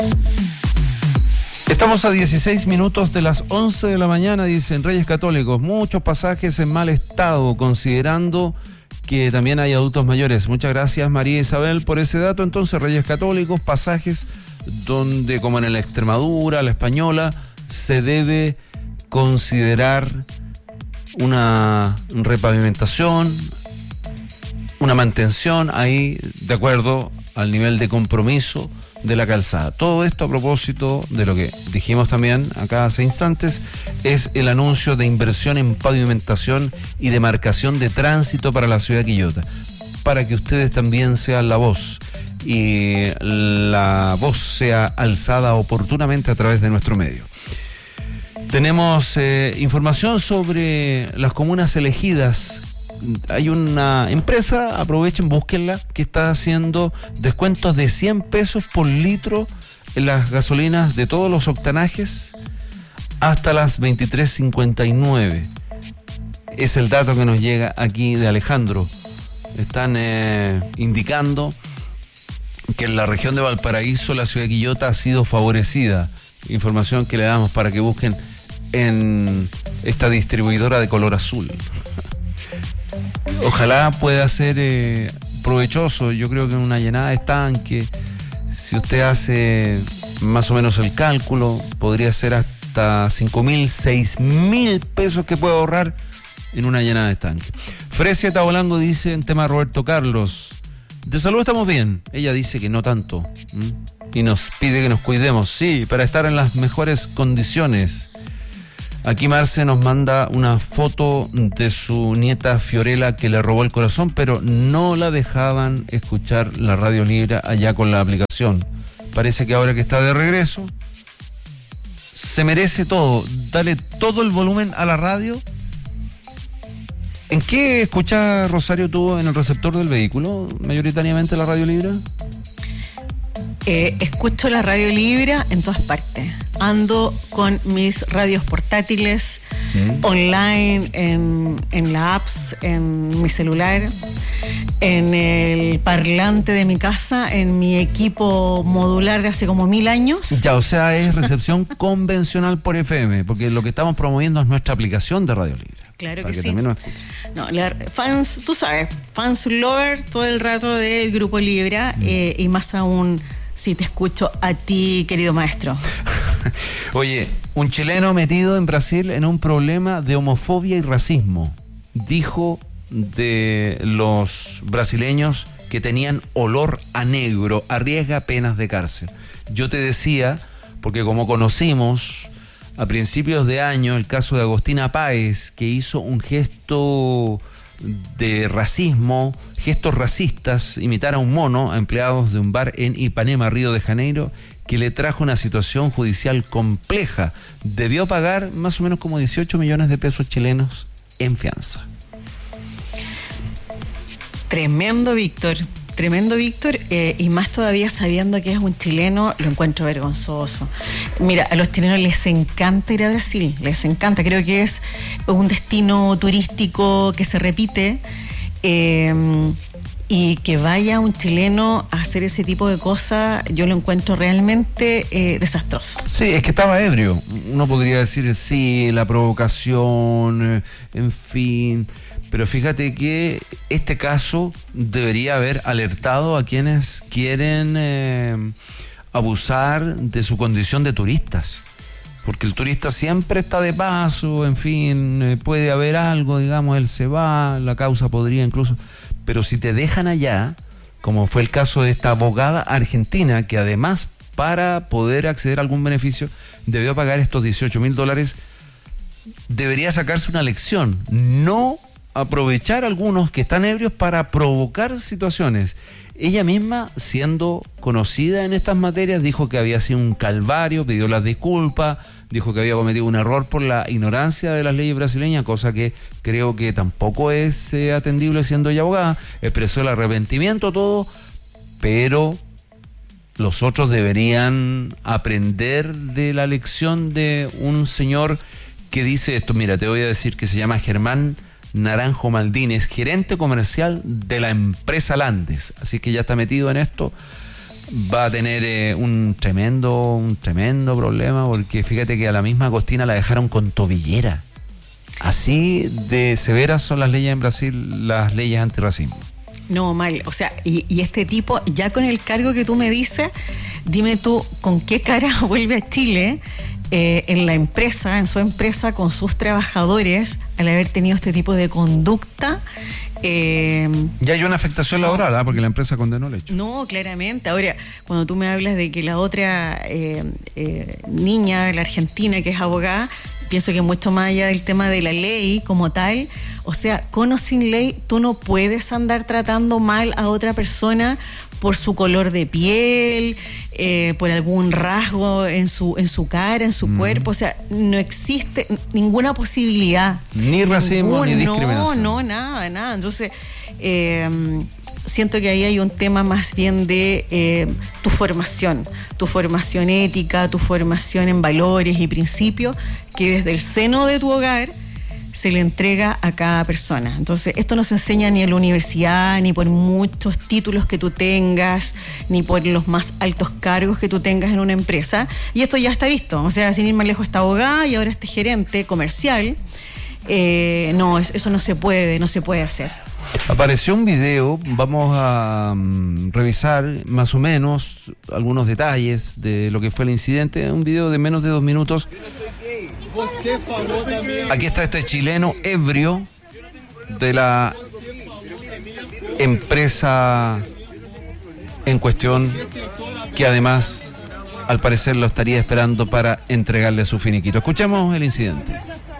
Estamos a 16 minutos de las 11 de la mañana, dicen Reyes Católicos. Muchos pasajes en mal estado, considerando que también hay adultos mayores. Muchas gracias, María Isabel, por ese dato. Entonces, Reyes Católicos, pasajes donde, como en la Extremadura, la Española, se debe considerar una repavimentación, una mantención ahí de acuerdo al nivel de compromiso de la calzada. Todo esto a propósito de lo que dijimos también acá hace instantes, es el anuncio de inversión en pavimentación y demarcación de tránsito para la ciudad de Quillota, para que ustedes también sean la voz y la voz sea alzada oportunamente a través de nuestro medio. Tenemos información sobre las comunas elegidas. Hay una empresa, aprovechen, búsquenla, que está haciendo descuentos de 100 pesos por litro en las gasolinas de todos los octanajes hasta las 23:59. Es el dato que nos llega aquí de Alejandro. Están indicando que en la región de Valparaíso la ciudad de Quillota ha sido favorecida. Información que le damos para que busquen en esta distribuidora de color azul. Ojalá pueda ser provechoso. Yo creo que en una llenada de estanque, si usted hace más o menos el cálculo, podría ser hasta 5.000, 6.000 pesos que puede ahorrar en una llenada de estanque. Fresia Tabolango dice en tema Roberto Carlos: de salud estamos bien. Ella dice que no tanto. Y nos pide que nos cuidemos. Sí, para estar en las mejores condiciones. Aquí Marce nos manda una foto de su nieta Fiorella, que le robó el corazón, pero no la dejaban escuchar la radio libre allá con la aplicación. Parece que ahora que está de regreso, se merece todo. Dale todo el volumen a la radio. ¿En qué escucha, Rosario, tú en el receptor del vehículo, mayoritariamente la radio libre? Escucho la radio libre en todas partes. Ando con mis radios portátiles, online, en la apps, en mi celular, en el parlante de mi casa, en mi equipo modular de hace como 1000 años. Ya, o sea, es recepción convencional por FM, porque lo que estamos promoviendo es nuestra aplicación de radio libre. Claro para que sí. También nos escuchen. No, fans, tú sabes, fans lover todo el rato del Grupo Libra, y más aún si te escucho a ti, querido maestro. Oye, un chileno metido en Brasil en un problema de homofobia y racismo. Dijo de los brasileños que tenían olor a negro, arriesga penas de cárcel. Yo te decía, porque como conocimos a principios de año el caso de Agostina Páez, que hizo un gesto de racismo, gestos racistas, imitar a un mono a empleados de un bar en Ipanema, Río de Janeiro, que le trajo una situación judicial compleja. Debió pagar más o menos como 18 millones de pesos chilenos en fianza. Tremendo, Víctor, y más todavía sabiendo que es un chileno, lo encuentro vergonzoso. Mira, a los chilenos les encanta ir a Brasil, les encanta, creo que es un destino turístico que se repite, y que vaya un chileno a hacer ese tipo de cosas, yo lo encuentro realmente desastroso. Sí, es que estaba ebrio. Uno podría decir, sí, la provocación, en fin. Pero fíjate que este caso debería haber alertado a quienes quieren abusar de su condición de turistas. Porque el turista siempre está de paso, en fin, puede haber algo, digamos, él se va, la causa podría incluso... Pero si te dejan allá, como fue el caso de esta abogada argentina, que además para poder acceder a algún beneficio debió pagar estos $18.000, debería sacarse una lección, no aprovechar a algunos que están ebrios para provocar situaciones. Ella misma, siendo conocida en estas materias, dijo que había sido un calvario, pidió las disculpas, dijo que había cometido un error por la ignorancia de las leyes brasileñas, cosa que creo que tampoco es atendible siendo ella abogada. Expresó el arrepentimiento, todo, pero los otros deberían aprender de la lección de un señor que dice esto. Mira, te voy a decir que se llama Germán Naranjo Maldini, es gerente comercial de la empresa Landes, así que ya está metido en esto. va a tener un tremendo problema, porque fíjate que a la misma Agostina la dejaron con tobillera. Así de severas son las leyes en Brasil, las leyes antirracismo. No, mal. O sea, y este tipo, ya con el cargo que tú me dices, dime tú, ¿con qué cara vuelve a Chile en su empresa, con sus trabajadores, al haber tenido este tipo de conducta? Ya hay una afectación laboral, porque la empresa condenó el hecho. No, claramente. Ahora, cuando tú me hablas de que la otra niña, la argentina, que es abogada, pienso que mucho más allá del tema de la ley como tal, o sea, con o sin ley, tú no puedes andar tratando mal a otra persona por su color de piel, por algún rasgo en su cara, en su cuerpo. O sea, no existe ninguna posibilidad. Ni racismo, ni discriminación. No, nada. Entonces, siento que ahí hay un tema más bien de tu formación ética, tu formación en valores y principios, que desde el seno de tu hogar se le entrega a cada persona. Entonces, esto no se enseña ni en la universidad, ni por muchos títulos que tú tengas, ni por los más altos cargos que tú tengas en una empresa. Y esto ya está visto. O sea, sin ir más lejos, esta abogada y ahora este gerente comercial. No, eso no se puede hacer. Apareció un video, vamos a revisar más o menos algunos detalles de lo que fue el incidente, un video de menos de 2 minutos. Aquí está este chileno ebrio de la empresa en cuestión, que además al parecer lo estaría esperando para entregarle su finiquito. Escuchemos el incidente.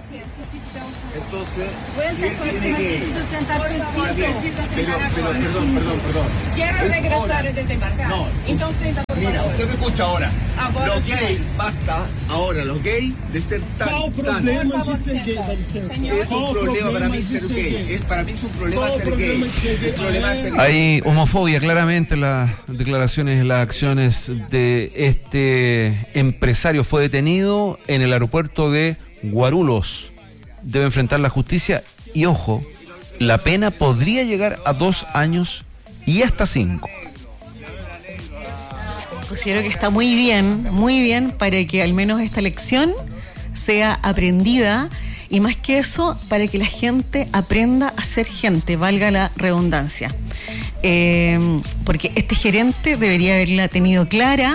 Perdón. Quiero regresar a desembarcar. No. Entonces, senta, por mira, favor. usted me escucha ahora. Ahora Los sí. gays, basta ahora, los gays de ser tan... Qual o tan. problema Por favor, de ser gay, senta. dá licença? Señor. Es un problema para mí ser gay. Para mí es un problema Qual o ser problema gay. de ser gay? El problema es ser gay. Hay homofobia claramente en las declaraciones, en las acciones de este empresario. Fue detenido en el aeropuerto de Guarulhos. Debe enfrentar la justicia y, ojo, la pena podría llegar a 2 años y hasta 5. Considero que está muy bien para que al menos esta lección sea aprendida, y más que eso, para que la gente aprenda a ser gente, valga la redundancia. Porque este gerente debería haberla tenido clara,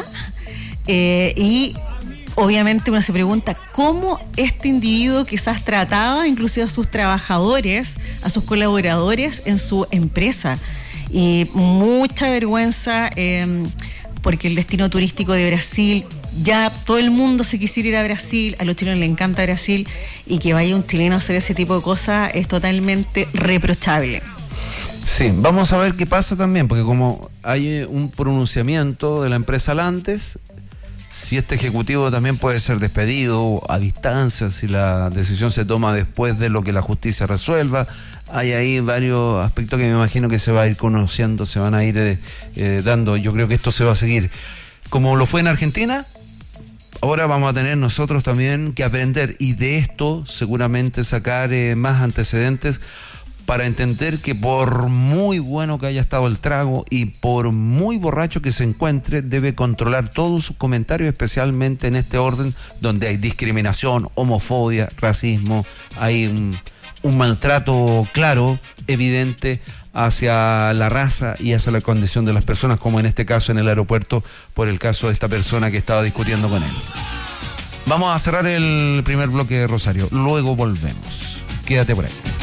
y obviamente uno se pregunta cómo este individuo quizás trataba inclusive a sus trabajadores, a sus colaboradores en su empresa. Y mucha vergüenza, porque el destino turístico de Brasil, ya todo el mundo se quisiera ir a Brasil, a los chilenos les encanta Brasil, y que vaya un chileno a hacer ese tipo de cosas es totalmente reprochable. Sí, vamos a ver qué pasa también, porque como hay un pronunciamiento de la empresa Lantes, si este ejecutivo también puede ser despedido a distancia, si la decisión se toma después de lo que la justicia resuelva. Hay ahí varios aspectos que me imagino que se va a ir conociendo, se van a ir dando. Yo creo que esto se va a seguir. Como lo fue en Argentina, ahora vamos a tener nosotros también que aprender, y de esto seguramente sacar más antecedentes, para entender que por muy bueno que haya estado el trago y por muy borracho que se encuentre, debe controlar todos sus comentarios, especialmente en este orden donde hay discriminación, homofobia, racismo, hay un maltrato claro, evidente hacia la raza y hacia la condición de las personas, como en este caso en el aeropuerto, por el caso de esta persona que estaba discutiendo con él. Vamos a cerrar el primer bloque de Rosario, luego volvemos. Quédate por ahí.